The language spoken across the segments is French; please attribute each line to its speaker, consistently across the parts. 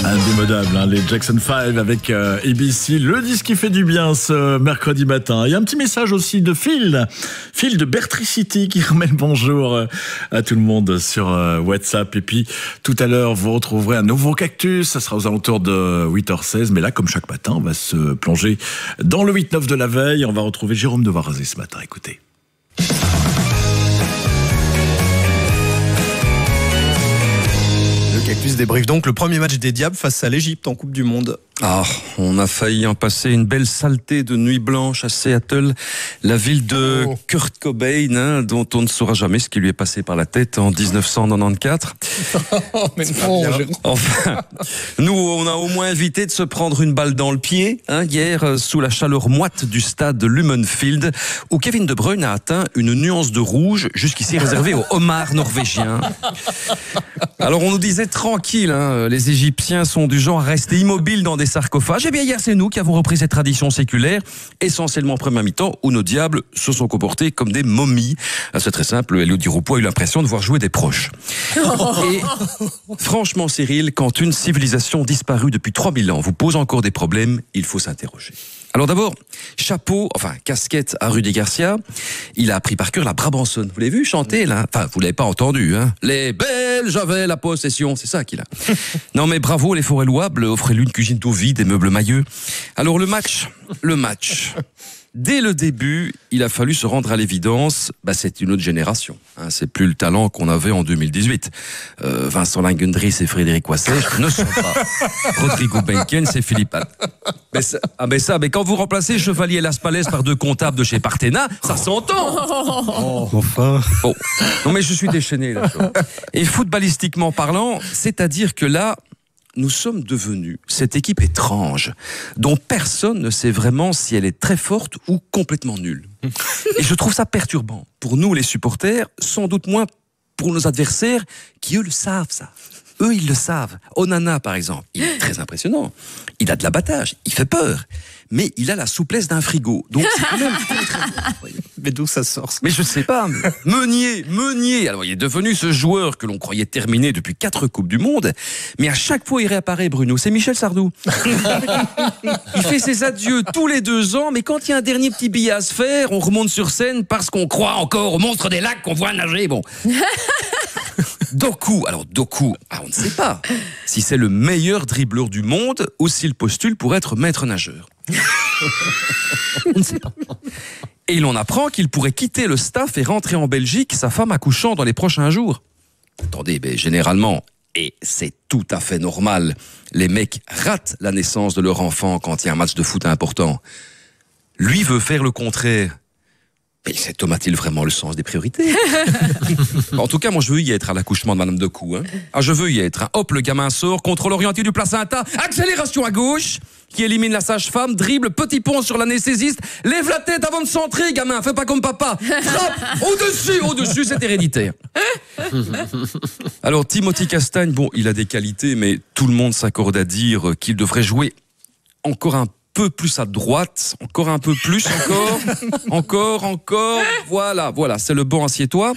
Speaker 1: Indémodable, hein, les Jackson 5 avec ABC, le disque qui fait du bien ce mercredi matin. Il y a un petit message aussi de Phil de Bertree City qui remet le bonjour à tout le monde sur WhatsApp. Et puis tout à l'heure, vous retrouverez un nouveau cactus, ça sera aux alentours de 8h16. Mais là, comme chaque matin, on va se plonger dans le 8-9 de la veille. On va retrouver Jérôme de Varazé ce matin, écoutez.
Speaker 2: Cactus débriefe donc le premier match des Diables face à l'Égypte en Coupe du Monde.
Speaker 3: Ah, on a failli en passer une belle saleté de nuit blanche à Seattle, la ville de Kurt Cobain, hein, dont on ne saura jamais ce qui lui est passé par la tête en 1994. Enfin, nous, on a au moins évité de se prendre une balle dans le pied, hein, hier, sous la chaleur moite du stade de Lumenfield, où Kevin De Bruyne a atteint une nuance de rouge, jusqu'ici réservée aux homards norvégiens. Alors, on nous disait tranquille, hein, les Égyptiens sont du genre à rester immobiles dans des sarcophages. Eh bien, hier, c'est nous qui avons repris cette tradition séculaire, essentiellement en première mi-temps, où nos diables se sont comportés comme des momies. C'est très simple, Elio Di Rupo a eu l'impression de voir jouer des proches. Et franchement, Cyril, quand une civilisation disparue depuis 3000 ans vous pose encore des problèmes, il faut s'interroger. Alors d'abord, chapeau, enfin casquette à Rudy Garcia, il a appris par cœur la Brabançonne. Vous l'avez vu chanter là? Enfin, vous l'avez pas entendu, hein? Les Belges avaient la possession, c'est ça qu'il a. Non mais bravo les forêts louables, offrez-lui une cuisine d'eau vide, des meubles mailleux. Alors le match. Dès le début, il a fallu se rendre à l'évidence, c'est une autre génération. Hein, c'est plus le talent qu'on avait en 2018. Vincent Langendries et Frédéric Wassech ne sont pas. Rodrigo Benken, c'est Philippe. Mais quand vous remplacez Chevalier Las Palais par deux comptables de chez Partena, ça s'entend.
Speaker 2: Enfin.
Speaker 3: Bon. Non mais je suis déchaîné là. Et footballistiquement parlant, c'est-à-dire que là, nous sommes devenus cette équipe étrange dont personne ne sait vraiment si elle est très forte ou complètement nulle. Et je trouve ça perturbant. Pour nous, les supporters, sans doute moins pour nos adversaires qui, eux, le savent, ça. Eux, ils le savent. Onana, par exemple, il est très impressionnant. Il a de l'abattage, il fait peur. Mais il a la souplesse d'un frigo. Donc, c'est quand même
Speaker 2: Mais d'où ça sort?
Speaker 3: Mais je sais pas. Meunier. Alors, il est devenu ce joueur que l'on croyait terminé depuis 4 Coupes du Monde. Mais à chaque fois, il réapparaît, Bruno. C'est Michel Sardou. Il fait ses adieux tous les 2 ans. Mais quand il y a un dernier petit billet à se faire, on remonte sur scène parce qu'on croit encore au monstre des lacs qu'on voit nager. Bon. Doku, on ne sait pas si c'est le meilleur dribbleur du monde ou s'il postule pour être maître nageur. On ne sait pas. Et l'on apprend qu'il pourrait quitter le staff et rentrer en Belgique, sa femme accouchant dans les prochains jours. Attendez, généralement, et c'est tout à fait normal, les mecs ratent la naissance de leur enfant quand il y a un match de foot important. Lui veut faire le contraire. Mais cet homme a-t-il vraiment le sens des priorités? En tout cas, moi, je veux y être à l'accouchement de Madame Doku. Hein. Ah, je veux y être. Hein. Hop, le gamin sort, contrôle orienté du placenta, accélération à gauche, qui élimine la sage-femme, dribble, petit pont sur l'anesthésiste, lève la tête avant de centrer, gamin, fais pas comme papa, frappe, au-dessus, c'est héréditaire. Alors, Timothy Castagne, bon, il a des qualités, mais tout le monde s'accorde à dire qu'il devrait jouer encore un peu plus à droite, encore un peu plus, encore, voilà, c'est le bon assieds-toi.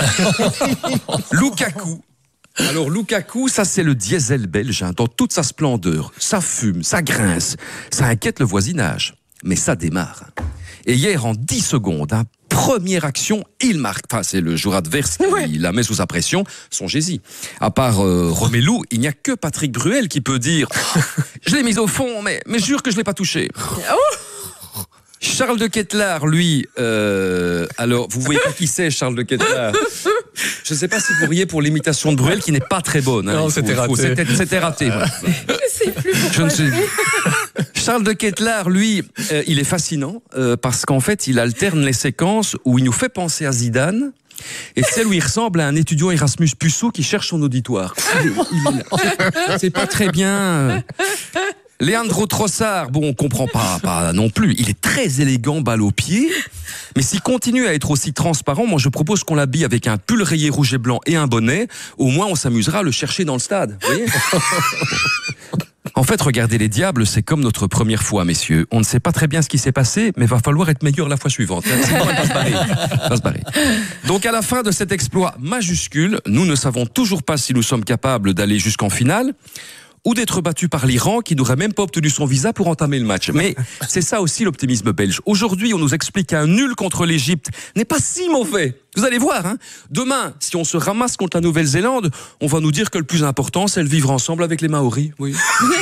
Speaker 3: Lukaku. Alors Lukaku, ça c'est le diesel belge, hein, dans toute sa splendeur. Ça fume, ça grince, ça inquiète le voisinage, mais ça démarre. Et hier, en 10 secondes, première action, il marque. Enfin, c'est le joueur adverse qui la met sous sa pression. Songez-y. À part Romelu, il n'y a que Patrick Bruel qui peut dire « Je l'ai mise au fond, mais jure que je ne l'ai pas touché. » Charles de Ketelaar, lui, alors, vous voyez pas qui c'est, Charles de Ketelaar? Je ne sais pas si vous riez pour l'imitation de Bruel, qui n'est pas très bonne. Hein,
Speaker 2: non, c'était raté.
Speaker 3: C'était raté. Ouais.
Speaker 4: Je sais plus pourquoi.
Speaker 3: Charles de Ketelaar, lui, il est fascinant, parce qu'en fait, il alterne les séquences où il nous fait penser à Zidane, et celle où il ressemble à un étudiant Erasmus Puceau qui cherche son auditoire. C'est pas très bien... Leandro Trossard, bon, on comprend pas non plus. Il est très élégant, balle au pied. Mais s'il continue à être aussi transparent, moi je propose qu'on l'habille avec un pull rayé rouge et blanc et un bonnet. Au moins on s'amusera à le chercher dans le stade. Vous voyez? En fait, regardez les Diables, c'est comme notre première fois, messieurs. On ne sait pas très bien ce qui s'est passé, mais va falloir être meilleur la fois suivante. Sinon, elle va se barrer. Donc, à la fin de cet exploit majuscule, nous ne savons toujours pas si nous sommes capables d'aller jusqu'en finale. ou d'être battu par l'Iran qui n'aurait même pas obtenu son visa pour entamer le match. Mais c'est ça aussi l'optimisme belge. Aujourd'hui, on nous explique qu'un nul contre l'Égypte n'est pas si mauvais. Vous allez voir, hein. Demain, si on se ramasse contre la Nouvelle-Zélande, on va nous dire que le plus important, c'est le vivre ensemble avec les Maoris. Oui.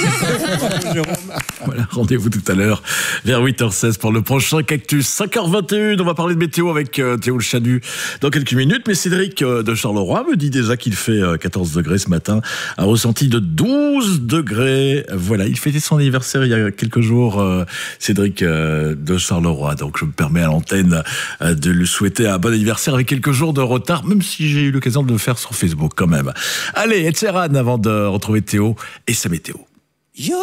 Speaker 1: Voilà, rendez-vous tout à l'heure vers 8h16 pour le prochain Cactus. 5h21, on va parler de météo avec Théo Le Chanu dans quelques minutes. Mais Cédric de Charleroi me dit déjà qu'il fait 14 degrés ce matin, un ressenti de 12 degrés. Voilà, il fêtait son anniversaire il y a quelques jours, Cédric de Charleroi. Donc je me permets à l'antenne de lui souhaiter un bon anniversaire avec quelques jours de retard, même si j'ai eu l'occasion de le faire sur Facebook quand même. Allez, Ed Sheeran avant de retrouver Théo et sa météo.